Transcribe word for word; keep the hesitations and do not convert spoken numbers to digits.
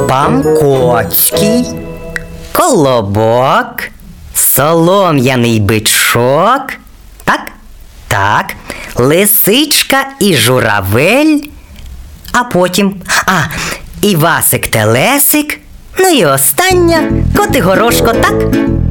Пампоцький, Колобок, Солом'яний бичок. Так? Так. Лисичка і Журавель. А потім, а, Івасик Телесик. Ну і остання Котигорошко, так?